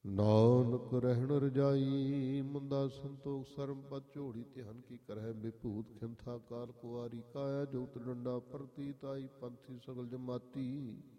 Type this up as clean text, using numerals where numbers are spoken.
ਨਾਨਕ ਰਹਿਣ ਰਜਾਈ ਮੁੰਦਾ ਸੰਤੋਖ ਸਰਮ ਪਤ ਝੋੜੀ ਧਿਆਨ ਕੀ ਕਰਹਿ ਵਿਭੂਤ ਖਿੰਥਾ ਕਾਲ ਕੁਆਰੀ ਕਾਇਆ ਜੋਤ ਡੰਡਾ ਪ੍ਰਤੀਤ ਆਈ ਪੰਥੀ ਸਗਲ ਜਮਾਤੀ